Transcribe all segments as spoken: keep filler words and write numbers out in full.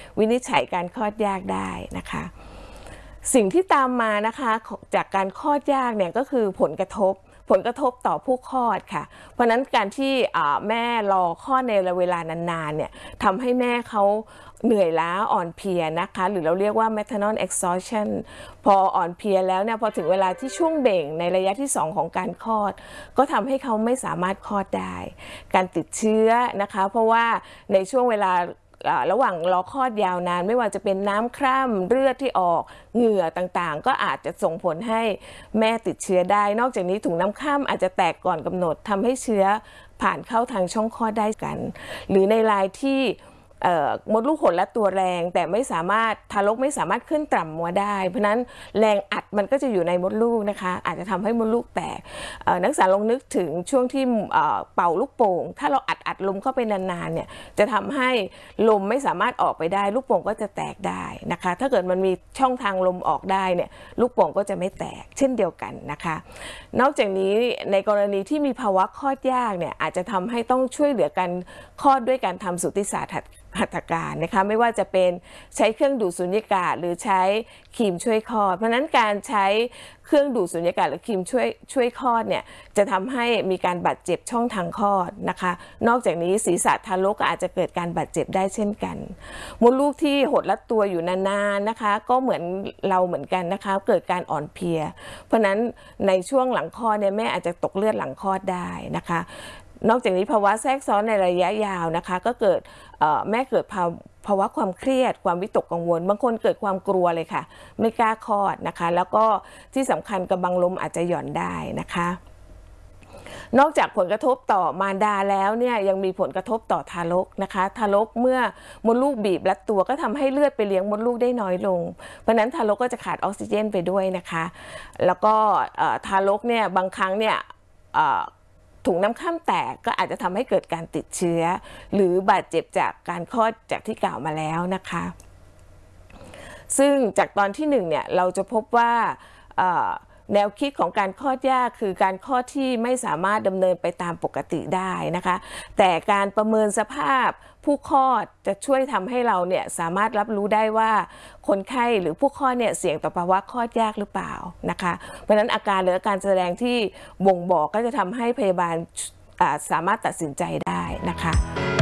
วินิจฉัยการคลอดยากได้นะคะสิ่งที่ตามมานะคะจากการคลอดยากเนี่ยก็คือผลกระทบผลกระทบต่อผู้คลอดค่ะเพราะนั้นการที่แม่รอคลอดในเวลานานๆเนี่ยทำให้แม่เขาเหนื่อยล้าอ่อนเพลียนะคะหรือเราเรียกว่า maternal exhaustion พออ่อนเพลียแล้วเนี่ยพอถึงเวลาที่ช่วงเบ่งในระยะที่สองของการคลอดก็ทำให้เขาไม่สามารถคลอดได้การติดเชื้อนะคะเพราะว่าในช่วงเวลาระหว่างรอคลอดยาวนานไม่ว่าจะเป็นน้ำคร่ำเลือดที่ออกเหงื่อต่างๆก็อาจจะส่งผลให้แม่ติดเชื้อได้นอกจากนี้ถุงน้ำคร่ำอาจจะแตกก่อนกำหนดทำให้เชื้อผ่านเข้าทางช่องคลอดได้กันหรือในรายที่มดลูกหดและตัวแรงแต่ไม่สามารถทารกไม่สามารถขึ้นต่ำมัวได้เพราะนั้นแรงอัดมันก็จะอยู่ในมดลูกนะคะอาจจะทำให้มดลูกแตกนักศึกษาลองนึกถึงช่วงที่เป่าลูกโป่งถ้าเราอัดอัดลมเข้าไปนานๆเนี่ยจะทำให้ลมไม่สามารถออกไปได้ลูกโป่งก็จะแตกได้นะคะถ้าเกิดมันมีช่องทางลมออกได้เนี่ยลูกโป่งก็จะไม่แตกเช่นเดียวกันนะคะนอกจากนี้ในกรณีที่มีภาวะคลอดยากเนี่ยอาจจะทำให้ต้องช่วยเหลือกันคลอดด้วยการทำสูติศาสตร์หัตถการนะคะไม่ว่าจะเป็นใช้เครื่องดูดสุญญากาศหรือใช้ครีมช่วยคลอดเพราะนั้นการใช้เครื่องดูดสุญญากาศหรือครีมช่วยช่วยคลอดเนี่ยจะทำให้มีการบาดเจ็บช่องทางคลอดนะคะนอกจากนี้ศีรษะทารกก็อาจจะเกิดการบาดเจ็บได้เช่นกันมดลูกที่หดรัดตัวอยู่นานๆนะคะก็เหมือนเราเหมือนกันนะคะเกิดการอ่อนเพลียเพราะนั้นในช่วงหลังคลอดเนี่ยแม่อาจจะตกเลือดหลังคลอดได้นะคะนอกจากนี้ภาวะแทรกซ้อนในระยะยาวนะคะก็เกิดแม่เกิดภาวะความเครียดความวิตกกังวลบางคนเกิดความกลัวเลยค่ะไม่กล้าคลอดนะคะแล้วก็ที่สำคัญกำบังลมอาจจะหย่อนได้นะคะนอกจากผลกระทบต่อมารดาแล้วเนี่ยยังมีผลกระทบต่อทารกนะคะทารกเมื่อมดลูกบีบรัดตัวก็ทำให้เลือดไปเลี้ยงมดลูกได้น้อยลงเพราะนั้นทารกก็จะขาดออกซิเจนไปด้วยนะคะแล้วก็ทารกเนี่ยบางครั้งเนี่ยถุงน้ำข้ามแตกก็อาจจะทำให้เกิดการติดเชื้อหรือบาดเจ็บจากการคลอดจากที่กล่าวมาแล้วนะคะซึ่งจากตอนที่หนึ่งเนี่ยเราจะพบว่าแนวคิดของการคลอดยากคือการคลอดที่ไม่สามารถดำเนินไปตามปกติได้นะคะแต่การประเมินสภาพผู้คลอดจะช่วยทำให้เราเนี่ยสามารถรับรู้ได้ว่าคนไข้หรือผู้คลอดเนี่ยเสี่ยงต่อภาวะคลอดยากหรือเปล่านะคะเพราะฉะนั้นอาการหรืออาการแสดงที่บ่งบอกก็จะทำให้พยาบาลสามารถตัดสินใจได้นะคะ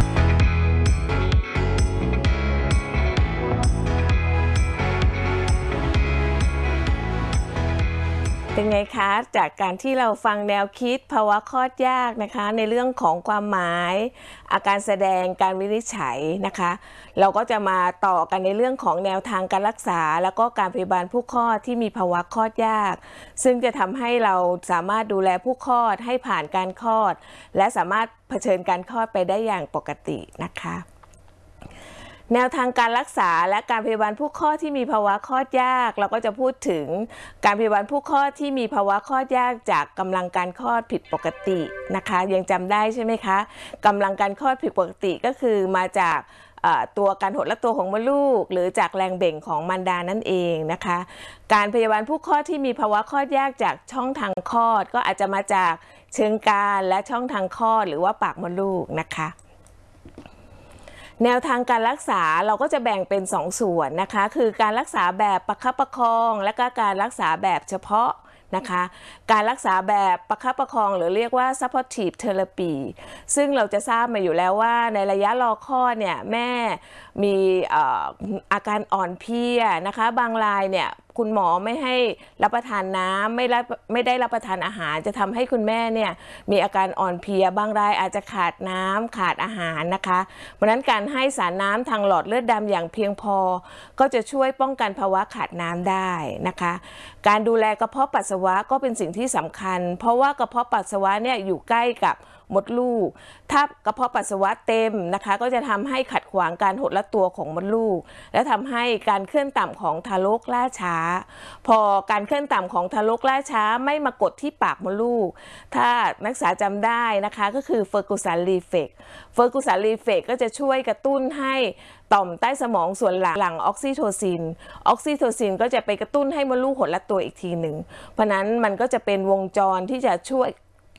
เป็นไงคะจากการที่เราฟังแนวคิดภาวะคลอดยากนะคะในเรื่องของความหมายอาการแสดงการวินิจฉัยนะคะเราก็จะมาต่อกันในเรื่องของแนวทางการรักษาแล้วก็การพยาบาลผู้คลอดที่มีภาวะคลอดยากซึ่งจะทำให้เราสามารถดูแลผู้คลอดให้ผ่านการคลอดและสามารถเผชิญการคลอดไปได้อย่างปกตินะคะแนวทางการรักษาและการพยาบาลผู้คลอดที่มีภาวะคลอดยากเราก็จะพูดถึงการพยาบาลผู้คลอดที่มีภาวะคลอดยากจากกำลังการคลอดผิดปกตินะคะยังจำได้ใช่ไหมคะกำลังการคลอดผิดปกติก็คือมาจากตัวการหดและตัวของมดลูกหรือจากแรงเบ่งของมารดานั่นเองนะคะการพยาบาลผู้คลอดที่มีภาวะคลอดยากจากช่องทางคลอดก็อาจจะมาจากเชิงกรานและช่องทางคลอดหรือว่าปากมดลูกนะคะแนวทางการรักษาเราก็จะแบ่งเป็นสองส่วนนะคะคือการรักษาแบบประคับประคองและก็การรักษาแบบเฉพาะนะคะการรักษาแบบประคับประคองหรือเรียกว่า supportive therapy ซึ่งเราจะทราบมาอยู่แล้วว่าในระยะรอคลอดเนี่ยแม่มีอาการอ่อนเพลียนะคะบางรายเนี่ยคุณหมอไม่ให้รับประทานน้ำไม่รับไม่ได้รับประทานอาหารจะทำให้คุณแม่เนี่ยมีอาการอ่อนเพลียบางรายอาจจะขาดน้ำขาดอาหารนะคะเพราะนั้นการให้สารน้ำทางหลอดเลือดดำอย่างเพียงพอก็จะช่วยป้องกันภาวะขาดน้ำได้นะคะการดูแลกระเพาะปัสสาวะก็เป็นสิ่งที่สำคัญเพราะว่ากระเพาะปัสสาวะเนี่ยอยู่ใกล้กับมดลูกถ้ากระเพาะปัสสาวะเต็มนะคะก็จะทำให้ขัดขวางการหดรัดตัวของมดลูกและทำให้การเคลื่อนต่ำของทารกล่าช้าพอการเคลื่อนต่ำของทารกล่าช้าไม่มากดที่ปากมดลูกถ้านักศึกษาจำได้นะคะก็คือเฟอร์กูสันรีเฟกเฟอร์กูสันรีเฟกก็จะช่วยกระตุ้นให้ต่อมใต้สมองส่วนหลังหลั่งออกซิโทซินออกซิโทซินก็จะไปกระตุ้นให้มดลูกหดรัดตัวอีกทีหนึ่งเพราะนั้นมันก็จะเป็นวงจรที่จะช่วย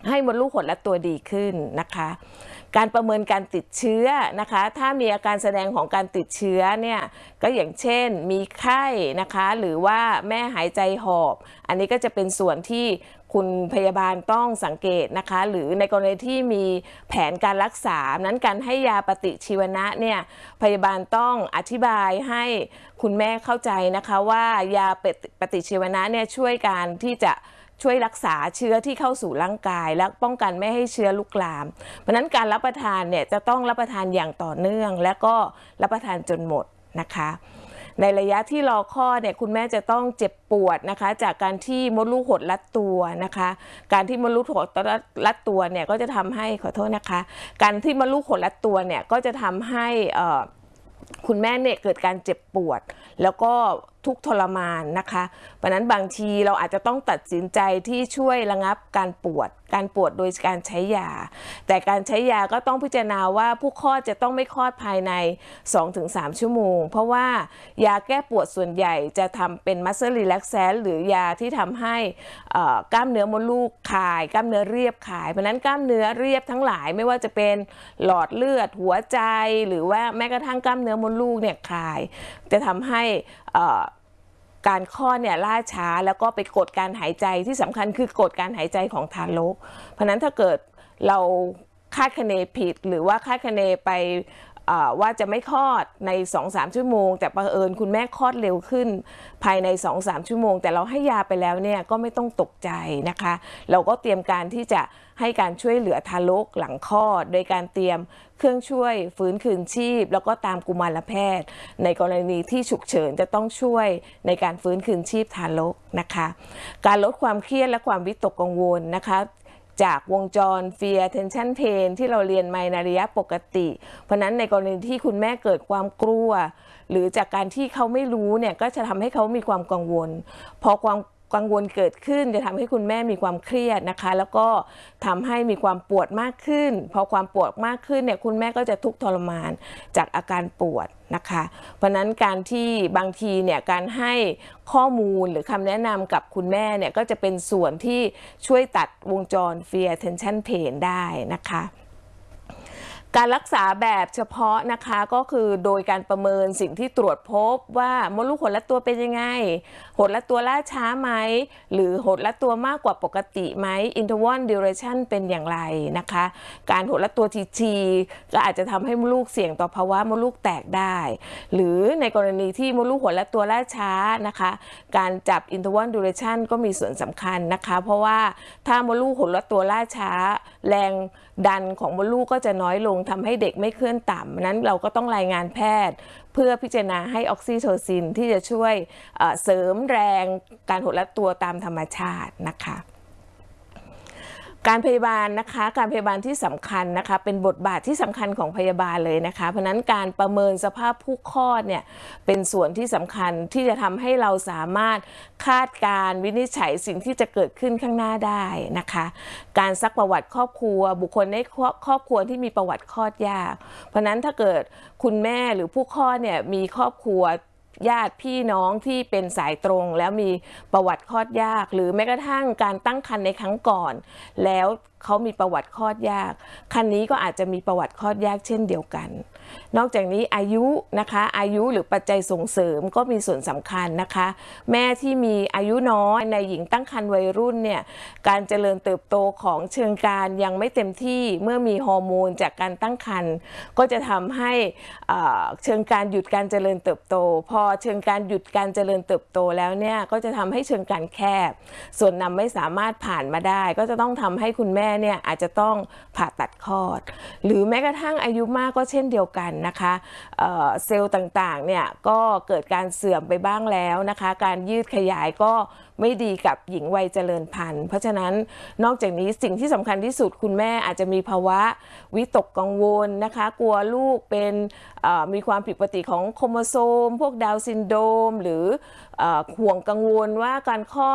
ให้มดลูกหดและตัวดีขึ้นนะคะการประเมินการติดเชื้อนะคะถ้ามีอาการแสดงของการติดเชื้อเนี่ยก็อย่างเช่นมีไข้นะคะหรือว่าแม่หายใจหอบอันนี้ก็จะเป็นส่วนที่คุณพยาบาลต้องสังเกตนะคะหรือในกรณีที่มีแผนการรักษานั้นการให้ยาปฏิชีวนะเนี่ยพยาบาลต้องอธิบายให้คุณแม่เข้าใจนะคะว่ายาปฏิชีวนะเนี่ยช่วยการที่จะช่วยรักษาเชื้อที่เข้าสู่ร่างกายและป้องกันไม่ให้เชื้อลุกลามเพราะนั้นการรับประทานเนี่ยจะต้องรับประทานอย่างต่อเนื่องและก็รับประทานจนหมดนะคะในระยะที่รอคลอดเนี่ยคุณแม่จะต้องเจ็บปวดนะคะจากการที่มดลูกหดรัดตัวนะคะการที่มดลูกหดรัดตัวเนี่ยก็จะทำให้ขอโทษนะคะการที่มดลูกหดรัดตัวเนี่ยก็จะทำให้คุณแม่เนี่ยเกิดการเจ็บปวดแล้วก็ทุกข์ทรมานนะคะเพราะนั้นบางทีเราอาจจะต้องตัดสินใจที่ช่วยระงับการปวดการปวดโดยการใช้ยาแต่การใช้ยาก็ต้องพิจารณาว่าผู้คลอดจะต้องไม่คลอดภายใน สองถึงสาม ชั่วโมงเพราะว่ายาแก้ปวดส่วนใหญ่จะทำเป็น muscle relaxant หรือยาที่ทำให้กล้ามเนื้อมดลูกคลายกล้ามเนื้อเรียบคลายเพราะนั้นกล้ามเนื้อเรียบทั้งหลายไม่ว่าจะเป็นหลอดเลือดหัวใจหรือว่าแม้กระทั่งกล้ามเนื้อมดลูกเนี่ยคลายจะทำให้การคลอดเนี่ยล่าช้าแล้วก็ไปกดการหายใจที่สำคัญคือกดการหายใจของทารกเพราะนั้นถ้าเกิดเราคาดคะเนผิดหรือว่าคาดคะเนไปว่าจะไม่คลอดใน สองถึงสาม ชั่วโมงแต่บังเอิญคุณแม่คลอดเร็วขึ้นภายใน สองถึงสาม ชั่วโมงแต่เราให้ยาไปแล้วเนี่ยก็ไม่ต้องตกใจนะคะเราก็เตรียมการที่จะให้การช่วยเหลือทารกหลังคลอดโดยการเตรียมเครื่องช่วยฟื้นคืนชีพแล้วก็ตามกุมารแพทย์ในกรณีที่ฉุกเฉินจะต้องช่วยในการฟื้นคืนชีพทารกนะคะการลดความเครียดและความวิตกกังวลนะคะจากวงจร fear tension pain ที่เราเรียนมาในระยะปกติเพราะนั้นในกรณีที่คุณแม่เกิดความกลัวหรือจากการที่เขาไม่รู้เนี่ยก็จะทำให้เขามีความกังวลพอความกังวลเกิดขึ้นจะทำให้คุณแม่มีความเครียดนะคะแล้วก็ทำให้มีความปวดมากขึ้นพอความปวดมากขึ้นเนี่ยคุณแม่ก็จะทุกข์ทรมานจากอาการปวดนะคะเพราะนั้นการที่บางทีเนี่ยการให้ข้อมูลหรือคำแนะนำกับคุณแม่เนี่ยก็จะเป็นส่วนที่ช่วยตัดวงจร fear tension pain ได้นะคะการรักษาแบบเฉพาะนะคะก็คือโดยการประเมินสิ่งที่ตรวจพบว่ามดลูกหดรัดตัวเป็นยังไงหดรัดตัวล่าช้าไหมหรือหดรัดตัวมากกว่าปกติไหม interval duration เป็นอย่างไรนะคะการหดรัดตัวทีๆก็อาจจะทำให้มดลูกเสี่ยงต่อภาวะมดลูกแตกได้หรือในกรณีที่มดลูกหดรัดตัวล่าช้านะคะการจับ interval duration ก็มีส่วนสำคัญนะคะเพราะว่าถ้ามดลูกหดรัดตัวล่าช้าแรงดันของมดลูกก็จะน้อยลงทำให้เด็กไม่เคลื่อนต่ำนั้นเราก็ต้องรายงานแพทย์เพื่อพิจารณาให้ออกซิโทซินที่จะช่วยเสริมแรงการหดรัดตัวตามธรรมชาตินะคะการพยาบาลนะคะการพยาบาลที่สำคัญนะคะเป็นบทบาทที่สำคัญของพยาบาลเลยนะคะเพราะนั้นการประเมินสภาพผู้คลอดเนี่ยเป็นส่วนที่สำคัญที่จะทำให้เราสามารถคาดการวินิจฉัยสิ่งที่จะเกิดขึ้นข้างหน้าได้นะคะการซักประวัติครอบครัวบุคคลในครอบครัวที่มีประวัติคลอดยากเพราะนั้นถ้าเกิดคุณแม่หรือผู้คลอดเนี่ยมีครอบครัวญาติพี่น้องที่เป็นสายตรงแล้วมีประวัติคลอดยากหรือแม้กระทั่งการตั้งครรภ์ในครั้งก่อนแล้วเขามีประวัติคลอดยากครรภ์นี้ก็อาจจะมีประวัติคลอดยากเช่นเดียวกันนอกจากนี้อายุนะคะอายุหรือปัจจัยส่งเสริมก็มีส่วนสำคัญนะคะแม่ที่มีอายุน้อยในหญิงตั้งครรภ์วัยรุ่นเนี่ยการเจริญเติบโตของเชิงกรานยังไม่เต็มที่เมื่อมีฮอร์โมนจากการตั้งครรภ์ก็จะทำให้เชิงกรานหยุดการเจริญเติบโตพอเชิงกรานหยุดการเจริญเติบโตแล้วเนี่ยก็จะทำให้เชิงกรานแคบส่วนนำไม่สามารถผ่านมาได้ก็จะต้องทำให้คุณแม่เนี่ยอาจจะต้องผ่าตัดคลอดหรือแม้กระทั่งอายุมากก็เช่นเดียวกันนะคะเอ่อเซลล์ต่างๆเนี่ยก็เกิดการเสื่อมไปบ้างแล้วนะคะการยืดขยายก็ไม่ดีกับหญิงวัยเจริญพันธุ์เพราะฉะนั้นนอกจากนี้สิ่งที่สำคัญที่สุดคุณแม่อาจจะมีภาวะวิตกกังวลนะคะกลัวลูกเป็นมีความผิดปกติของโครโมโซมพวกดาวน์ซินโดรมหรือห่วงกังวลว่าการคลอด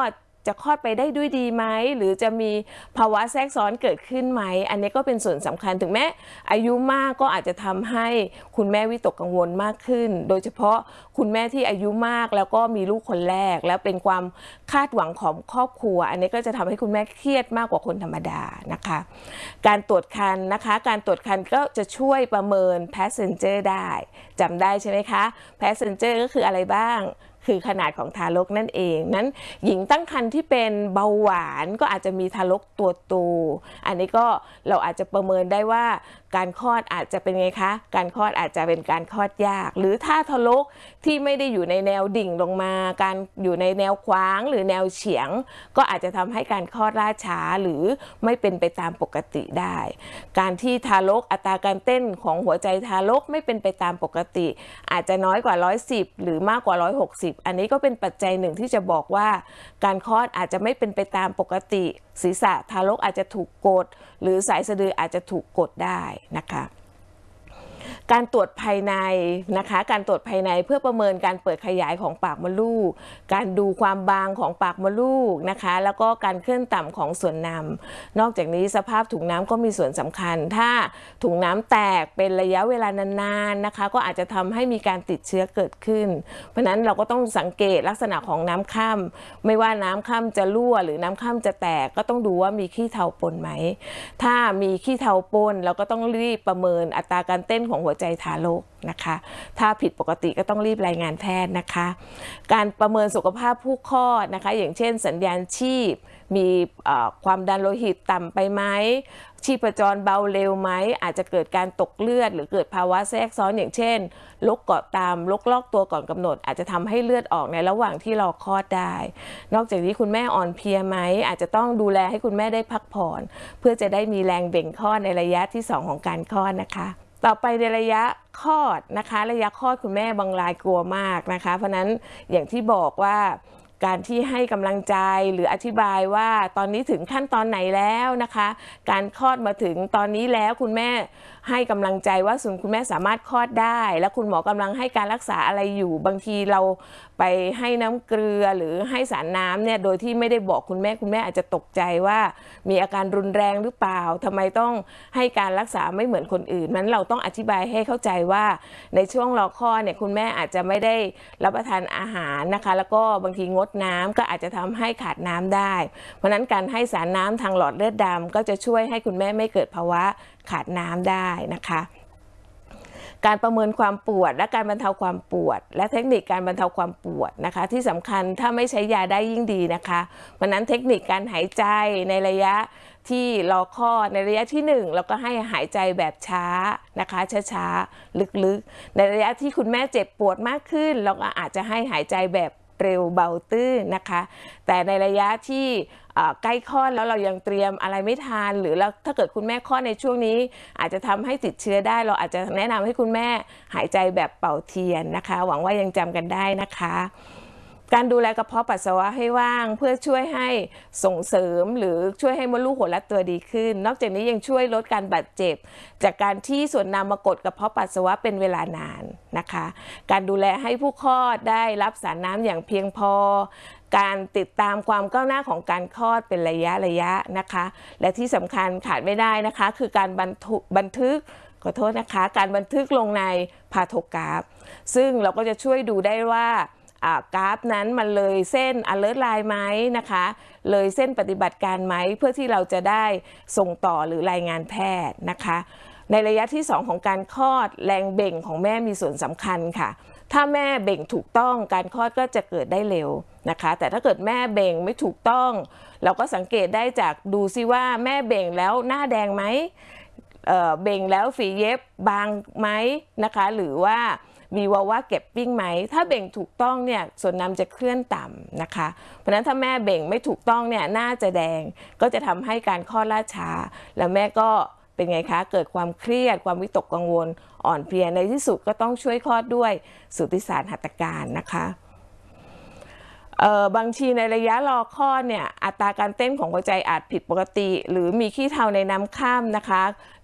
จะคลอดไปได้ด้วยดีไหมหรือจะมีภาวะแทรกซ้อนเกิดขึ้นไหมอันนี้ก็เป็นส่วนสำคัญถึงแม้อายุมากก็อาจจะทำให้คุณแม่วิตกกังวลมากขึ้นโดยเฉพาะคุณแม่ที่อายุมากแล้วก็มีลูกคนแรกแล้วเป็นความคาดหวังของครอบครัวอันนี้ก็จะทำให้คุณแม่เครียดมากกว่าคนธรรมดานะคะการตรวจครรภ์นะคะการตรวจครรภ์ก็จะช่วยประเมิน passenger ได้จำได้ใช่ไหมคะ passenger ก็คืออะไรบ้างคือขนาดของทารกนั่นเองนั้นหญิงตั้งครรภ์ที่เป็นเบาหวานก็อาจจะมีทารกตัวโตอันนี้ก็เราอาจจะประเมินได้ว่าการคลอดอาจจะเป็นไงคะการคลอดอาจจะเป็นการคลอดยากหรือถ้าทารกที่ไม่ได้อยู่ในแนวดิ่งลงมาการอยู่ในแนวขวางหรือแนวเฉียงก็อาจจะทำให้การคลอดล่าช้าหรือไม่เป็นไปตามปกติได้การที่ทารกอัตราการเต้นของหัวใจทารกไม่เป็นไปตามปกติอาจจะน้อยกว่าหนึ่งร้อยสิบหรือมากกว่าหนึ่งร้อยหกสิบอันนี้ก็เป็นปัจจัยหนึ่งที่จะบอกว่าการคลอดอาจจะไม่เป็นไปตามปกติศีรษะทารกอาจจะถูกกดหรือสายสะดืออาจจะถูกกดได้นะคะการตรวจภายในนะคะการตรวจภายในเพื่อประเมินการเปิดขยายของปากมดลูกการดูความบางของปากมดลูกนะคะแล้วก็การเคลื่อนต่ำของส่วนนำนอกจากนี้สภาพถุงน้ำก็มีส่วนสำคัญถ้าถุงน้ำแตกเป็นระยะเวลานานๆนะคะก็อาจจะทำให้มีการติดเชื้อเกิดขึ้นเพราะนั้นเราก็ต้องสังเกตลักษณะของน้ำค่ำไม่ว่าน้ำค่ำจะรั่วหรือน้ำค่ำจะแตกก็ต้องดูว่ามีขี้เถ้าปนไหมถ้ามีขี้เถ้าปนเราก็ต้องรีบประเมินอัตราการเต้นของหัวใจทารกนะคะถ้าผิดปกติก็ต้องรีบรายงานแพทย์นะคะการประเมินสุขภาพผู้คลอดนะคะอย่างเช่นสัญญาณชีพมีความดันโลหิตต่ำไปไหมชีพจรเบาเร็วไหมอาจจะเกิดการตกเลือดหรือเกิดภาวะแทรกซ้อนอย่างเช่นลกเกาะตามลกลอกตัวก่อนกำหนดอาจจะทำให้เลือดออกในระหว่างที่รอคลอดได้นอกจากนี้คุณแม่อ่อนเพลียไหมอาจจะต้องดูแลให้คุณแม่ได้พักผ่อนเพื่อจะได้มีแรงเบ่งคลอดในระยะที่สองของการคลอดนะคะต่อไปในระยะคลอดนะคะระยะคลอดคุณแม่บางรายกลัวมากนะคะเพราะนั้นอย่างที่บอกว่าการที่ให้กำลังใจหรืออธิบายว่าตอนนี้ถึงขั้นตอนไหนแล้วนะคะการคลอดมาถึงตอนนี้แล้วคุณแม่ให้กำลังใจว่าส่วนคุณแม่สามารถคลอดได้และคุณหมอกำลังให้การรักษาอะไรอยู่บางทีเราไปให้น้ำเกลือหรือให้สารน้ำเนี่ยโดยที่ไม่ได้บอกคุณแม่คุณแม่อาจจะตกใจว่ามีอาการรุนแรงหรือเปล่าทำไมต้องให้การรักษาไม่เหมือนคนอื่นนั้นเราต้องอธิบายให้เข้าใจว่าในช่วงรอคลอดเนี่ยคุณแม่อาจจะไม่ได้รับประทานอาหารนะคะแล้วก็บางทีงดน้ำก็อาจจะทำให้ขาดน้ำได้เพราะนั้นการให้สารน้ำทางหลอดเลือดดำก็จะช่วยให้คุณแม่ไม่เกิดภาวะขาดน้ำได้นะคะการประเมินความปวดและการบรรเทาความปวดและเทคนิคการบรรเทาความปวดนะคะที่สำคัญถ้าไม่ใช้ยาได้ยิ่งดีนะคะเพราะนั้นเทคนิคการหายใจในระยะที่รอคลอดในระยะที่หนึ่งเราก็ให้หายใจแบบช้านะคะช้าๆลึกๆในระยะที่คุณแม่เจ็บปวดมากขึ้นเราก็อาจจะให้หายใจแบบเร็วเบาตื้นนะคะแต่ในระยะที่ใกล้คลอดแล้วเรายังเตรียมอะไรไม่ทานหรือแล้วถ้าเกิดคุณแม่คลอดในช่วงนี้อาจจะทำให้ติดเชื้อได้เราอาจจะแนะนำให้คุณแม่หายใจแบบเป่าเทียนนะคะหวังว่ายังจำกันได้นะคะการดูแลกระเพาะปัสสาวะให้ว่างเพื่อช่วยให้ส่งเสริมหรือช่วยให้มดลูกหดรัดตัวดีขึ้นนอกจากนี้ยังช่วยลดการบาดเจ็บจากการที่ส่วนนำมากดกระเพาะปัสสาวะเป็นเวลานานนะคะการดูแลให้ผู้คลอดได้รับสารน้ำอย่างเพียงพอการติดตามความก้าวหน้าของการคลอดเป็นระยะระยะนะคะและที่สำคัญขาดไม่ได้นะคะคือการบันทึกบันทึกขอโทษนะคะการบันทึกลงในพาโทกราฟซึ่งเราก็จะช่วยดูได้ว่ากราฟนั้นมันเลยเส้น alert line ไหมนะคะเลยเส้นปฏิบัติการไหมเพื่อที่เราจะได้ส่งต่อหรือรายงานแพทย์นะคะในระยะที่สองของการคลอดแรงเบ่งของแม่มีส่วนสำคัญค่ะถ้าแม่เบ่งถูกต้องการคลอดก็จะเกิดได้เร็วนะคะแต่ถ้าเกิดแม่เบ่งไม่ถูกต้องเราก็สังเกตได้จากดูซิว่าแม่เบ่งแล้วหน้าแดงไหมเอ่อเบ่งแล้วฝีเย็บบางไหมนะคะหรือว่ามีวาว่าเก็บปิ้งไหมถ้าเบ่งถูกต้องเนี่ยส่วนนำจะเคลื่อนต่ำนะคะเพราะฉะนั้นถ้าแม่เบ่งไม่ถูกต้องเนี่ยหน้าจะแดงก็จะทำให้การคลอดล่าช้าแล้วแม่ก็เป็นไงคะเกิดความเครียดความวิตกกังวลอ่อนเพลียในที่สุดก็ต้องช่วยคลอดด้วยสูติศาสตร์หัตถการนะคะเอ่อบางทีในระยะรอคลอดเนี่ยอัตราการเต้นของหัวใจอาจผิดปกติหรือมีขี้เถ้าในน้ำค่ำนะคะ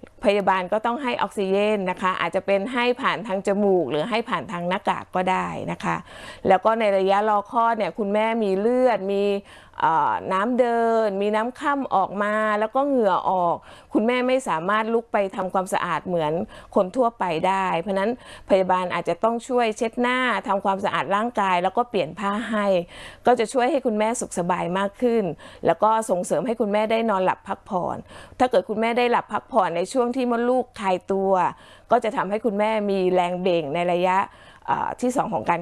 พยาบาลก็ต้องให้ออกซิเจนนะคะอาจจะเป็นให้ผ่านทางจมูกหรือให้ผ่านทางหน้ากากก็ได้นะคะแล้วก็ในระยะรอคลอดเนี่ยคุณแม่มีเลือดมีน้ำเดินมีน้ำค่ำออกมาแล้วก็เหงื่อออกคุณแม่ไม่สามารถลุกไปทำความสะอาดเหมือนคนทั่วไปได้เพราะนั้นพยาบาลอาจจะต้องช่วยเช็ดหน้าทำความสะอาดร่างกายแล้วก็เปลี่ยนผ้าให้ก็จะช่วยให้คุณแม่สุขสบายมากขึ้นแล้วก็ส่งเสริมให้คุณแม่ได้นอนหลับพักผ่อนถ้าเกิดคุณแม่ได้หลับพักผ่อนในช่วงที่มดลูกคลายตัวก็จะทำให้คุณแม่มีแรงเบ่งในระยะที่สองของการ